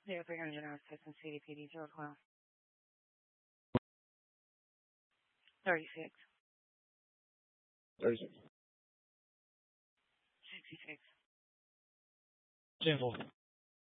0300 General Assistant CDPD 012. 36. 36. 66. 10-4.